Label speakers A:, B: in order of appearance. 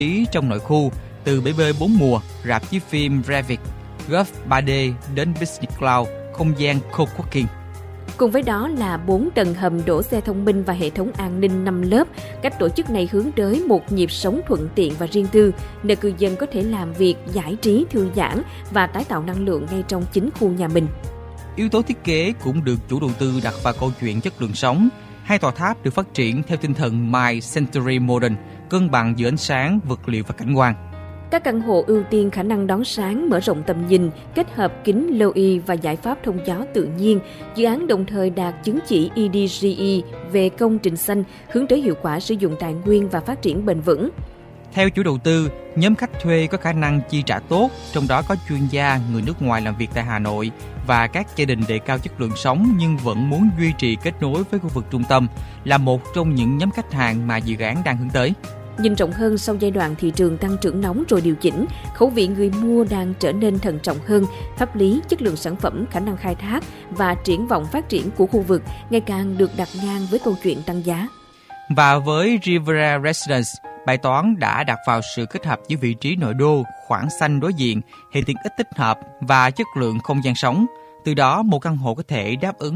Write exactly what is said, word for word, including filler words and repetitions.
A: trí trong nội khu, từ bể bơi bốn mùa, rạp chiếu phim Revit, golf ba D đến Business Cloud, không gian co-working.
B: Cùng với đó là bốn tầng hầm đổ xe thông minh và hệ thống an ninh năm lớp. Cách tổ chức này hướng tới một nhịp sống thuận tiện và riêng tư, nơi cư dân có thể làm việc, giải trí, thư giãn và tái tạo năng lượng ngay trong chính khu nhà mình.
A: Yếu tố thiết kế cũng được chủ đầu tư đặt vào câu chuyện chất lượng sống. Hai tòa tháp được phát triển theo tinh thần My Century Modern, cân bằng giữa ánh sáng, vật liệu và cảnh quan.
B: Các căn hộ ưu tiên khả năng đón sáng, mở rộng tầm nhìn, kết hợp kính Low-E và giải pháp thông gió tự nhiên. Dự án đồng thời đạt chứng chỉ E D G E về công trình xanh, hướng tới hiệu quả sử dụng tài nguyên và phát triển bền vững.
A: Theo chủ đầu tư, nhóm khách thuê có khả năng chi trả tốt, trong đó có chuyên gia, người nước ngoài làm việc tại Hà Nội và các gia đình đề cao chất lượng sống nhưng vẫn muốn duy trì kết nối với khu vực trung tâm, là một trong những nhóm khách hàng mà dự án đang hướng tới.
B: Nhìn rộng hơn, sau giai đoạn thị trường tăng trưởng nóng rồi điều chỉnh, khẩu vị người mua đang trở nên thận trọng hơn, pháp lý, chất lượng sản phẩm, khả năng khai thác và triển vọng phát triển của khu vực ngày càng được đặt ngang với câu chuyện tăng giá.
A: Và với Riviera Residence, bài toán đã đặt vào sự kết hợp giữa vị trí nội đô, khoảng xanh đối diện, hệ tiện ích tích hợp và chất lượng không gian sống. Từ đó, một căn hộ có thể đáp ứng